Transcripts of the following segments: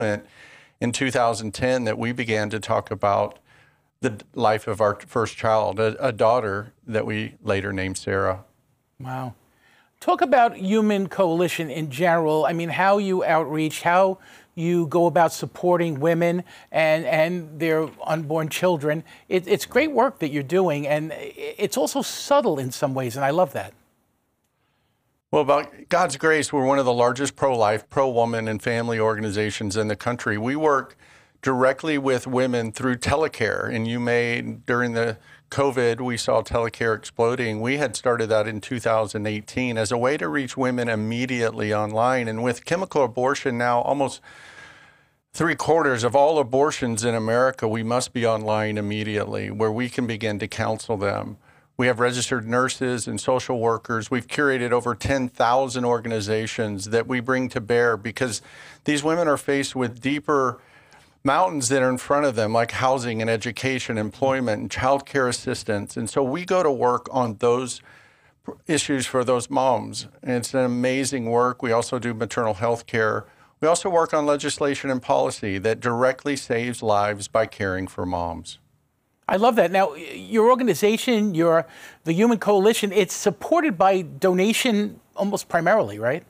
moment in 2010 that we began to talk about the life of our first child, a daughter that we later named Sarah. Wow. Talk about Human Coalition in general. I mean, how you outreach, how you go about supporting women and their unborn children. It's great work that you're doing, and it's also subtle in some ways, and I love that. Well, by God's grace, we're one of the largest pro-life, pro-woman, and family organizations in the country. We work directly with women through telecare, and during the COVID, we saw telecare exploding. We had started that in 2018 as a way to reach women immediately online. And with chemical abortion now, almost 3/4 of all abortions in America, we must be online immediately, where we can begin to counsel them. We have registered nurses and social workers. We've curated over 10,000 organizations that we bring to bear because these women are faced with deeper mountains that are in front of them, like housing and education, employment, and child care assistance. And so we go to work on those issues for those moms. And it's an amazing work. We also do maternal health care. We also work on legislation and policy that directly saves lives by caring for moms. I love that. Now, your organization, the Human Coalition, it's supported by donation almost primarily, right?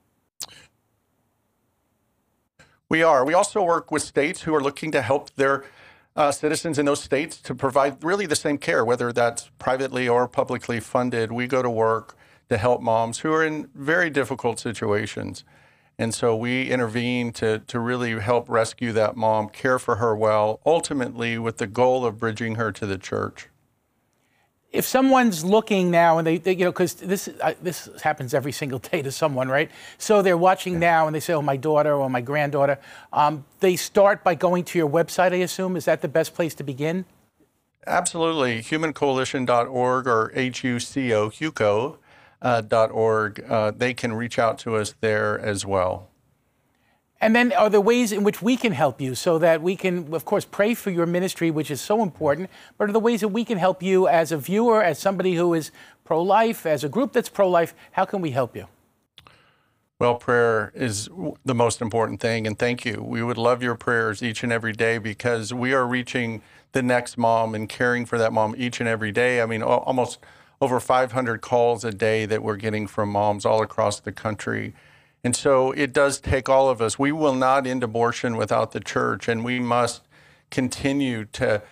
We are. We also work with states who are looking to help their citizens in those states to provide really the same care, whether that's privately or publicly funded. We go to work to help moms who are in very difficult situations. And so we intervene to really help rescue that mom, care for her well, ultimately with the goal of bridging her to the church. If someone's looking now and they because this happens every single day to someone, right? So they're watching now and they say, oh, my daughter or my granddaughter. They start by going to your website, I assume. Is that the best place to begin? Absolutely. Humancoalition.org or HUCO.org. They can reach out to us there as well. And then are there ways in which we can help you so that we can, of course, pray for your ministry, which is so important, but are there ways that we can help you as a viewer, as somebody who is pro-life, as a group that's pro-life? How can we help you? Well, prayer is the most important thing, and thank you. We would love your prayers each and every day because we are reaching the next mom and caring for that mom each and every day. I mean, almost over 500 calls a day that we're getting from moms all across the country. And so it does take all of us. We will not end abortion without the church, and we must continue to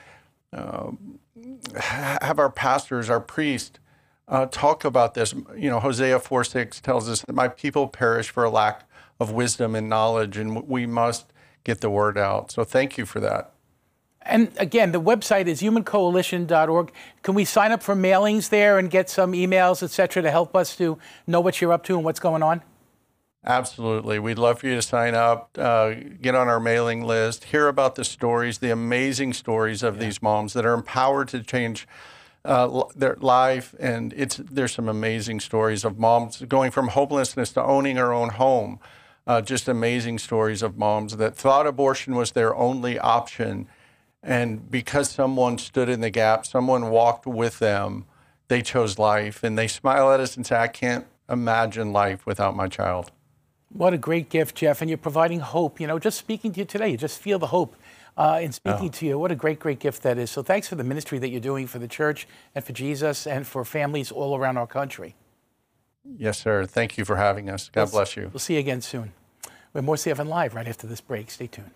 have our pastors, our priests, talk about this. You know, Hosea 4:6 tells us that my people perish for a lack of wisdom and knowledge, and we must get the word out. So thank you for that. And again, the website is humancoalition.org. Can we sign up for mailings there and get some emails, et cetera, to help us to know what you're up to and what's going on? Absolutely. We'd love for you to sign up, get on our mailing list, hear about the stories, the amazing stories of these moms that are empowered to change their life. And there's some amazing stories of moms going from homelessness to owning her own home. Just amazing stories of moms that thought abortion was their only option. And because someone stood in the gap, someone walked with them, they chose life. And they smile at us and say, I can't imagine life without my child. What a great gift, Jeff. And you're providing hope. You know, just speaking to you today, you just feel the hope in speaking to you. What a great, great gift that is. So thanks for the ministry that you're doing for the church and for Jesus and for families all around our country. Yes, sir. Thank you for having us. God bless you. We'll see you again soon. We have more CFN Live right after this break. Stay tuned.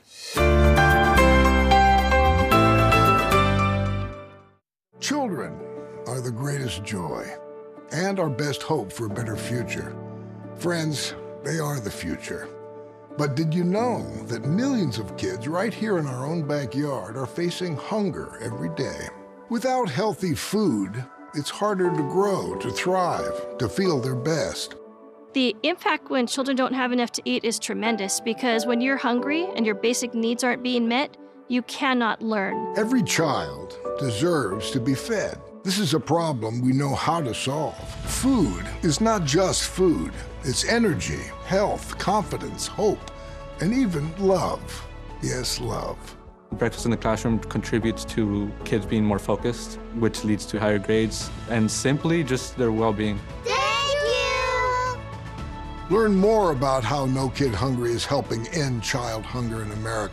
Children are the greatest joy and our best hope for a better future. Friends, they are the future. But did you know that millions of kids right here in our own backyard are facing hunger every day? Without healthy food, it's harder to grow, to thrive, to feel their best. The impact when children don't have enough to eat is tremendous because when you're hungry and your basic needs aren't being met, you cannot learn. Every child deserves to be fed. This is a problem we know how to solve. Food is not just food. It's energy, health, confidence, hope, and even love. Yes, love. Breakfast in the classroom contributes to kids being more focused, which leads to higher grades, and simply just their well-being. Thank you! Learn more about how No Kid Hungry is helping end child hunger in America